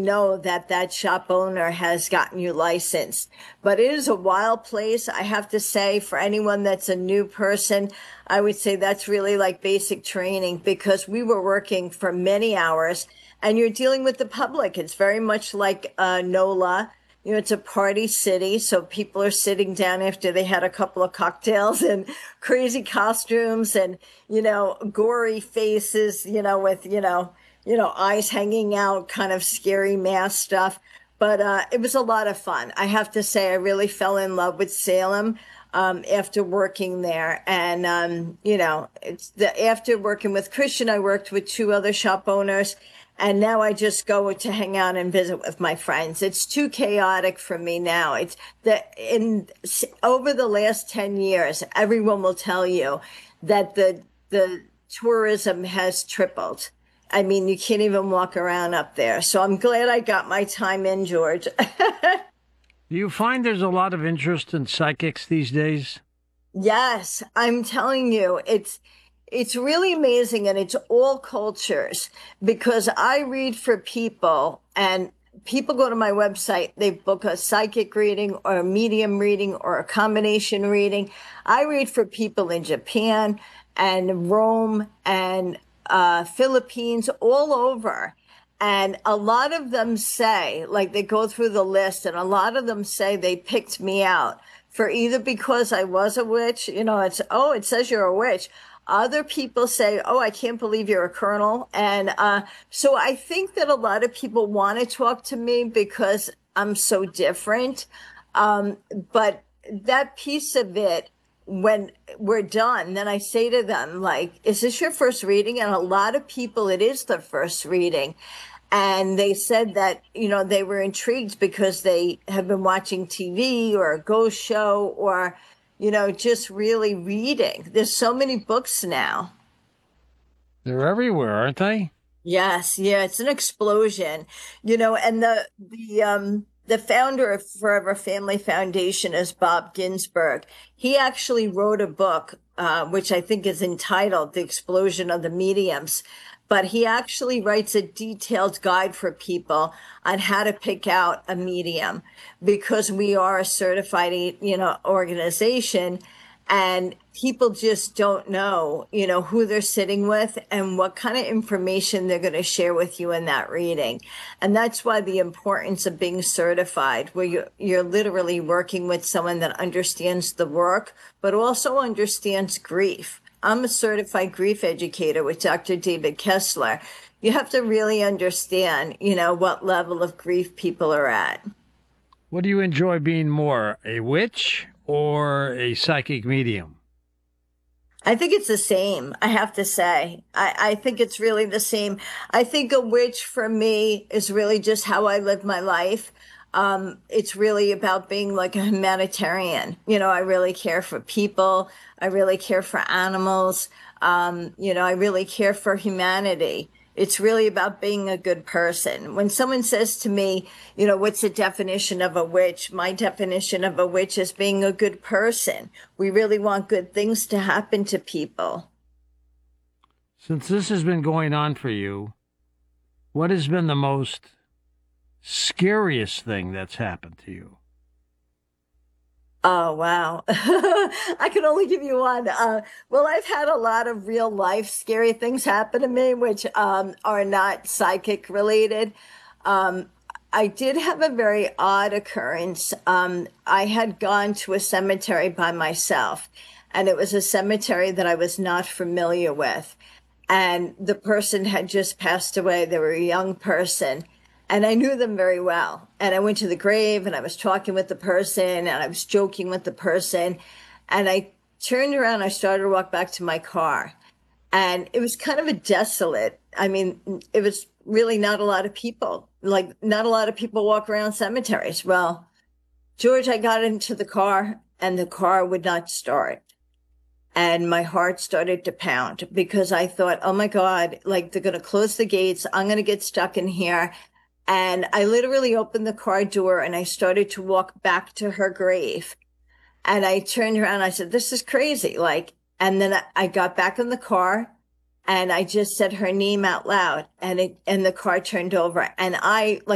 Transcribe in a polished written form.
know that that shop owner has gotten you licensed. But it is a wild place. I have to say, for anyone that's a new person, I would say that's really like basic training because we were working for many hours and you're dealing with the public. It's very much like NOLA. You know, it's a party city, so people are sitting down after they had a couple of cocktails and crazy costumes and, gory faces, with, eyes hanging out, kind of scary mask stuff. But it was a lot of fun. I have to say, I really fell in love with Salem after working there. And, after working with Christian, I worked with two other shop owners. And now I just go to hang out and visit with my friends. It's too chaotic for me now. It's over the last 10 years, everyone will tell you that the tourism has tripled. I mean, you can't even walk around up there. So I'm glad I got my time in, George. Do you find there's a lot of interest in psychics these days? Yes, I'm telling you, it's really amazing and it's all cultures because I read for people and people go to my website, they book a psychic reading or a medium reading or a combination reading. I read for people in Japan and Rome and Philippines, all over. And a lot of them say, like they go through the list, and a lot of them say they picked me out for either because I was a witch, it says you're a witch. Other people say, oh, I can't believe you're a colonel. And so I think that a lot of people want to talk to me because I'm so different. But that piece of it, when we're done, then I say to them, like, is this your first reading? And a lot of people, it is their first reading. And they said that, they were intrigued because they have been watching TV or a ghost show or, just really reading. There's so many books now. They're everywhere, aren't they? Yes, yeah, it's an explosion, and the founder of Forever Family Foundation is Bob Ginsberg. He actually wrote a book, which I think is entitled The Explosion of the Mediums. But he actually writes a detailed guide for people on how to pick out a medium because we are a certified, organization and people just don't know, who they're sitting with and what kind of information they're going to share with you in that reading. And that's why the importance of being certified, where you're literally working with someone that understands the work, but also understands grief. I'm a certified grief educator with Dr. David Kessler. You have to really understand, what level of grief people are at. What do you enjoy being more, a witch or a psychic medium? I think it's the same, I have to say. I think it's really the same. I think a witch for me is really just how I live my life. It's really about being like a humanitarian. I really care for people. I really care for animals. I really care for humanity. It's really about being a good person. When someone says to me, what's the definition of a witch? My definition of a witch is being a good person. We really want good things to happen to people. Since this has been going on for you, what has been the most scariest thing that's happened to you? Oh, wow. I can only give you one. Well, I've had a lot of real life scary things happen to me, which are not psychic related. Um, I did have a very odd occurrence. I had gone to a cemetery by myself, and it was a cemetery that I was not familiar with. And the person had just passed away. They were a young person and I knew them very well. And I went to the grave and I was talking with the person and I was joking with the person. And I turned around, I started to walk back to my car. And it was kind of a desolate, I mean, it was really not a lot of people. Like, not a lot of people walk around cemeteries. Well, George, I got into the car and the car would not start. And my heart started to pound because I thought, oh my God, like they're going to close the gates. I'm going to get stuck in here. And I literally opened the car door and I started to walk back to her grave. And I turned around and I said, this is crazy. Like, and then I got back in the car and I just said her name out loud and the car turned over and I like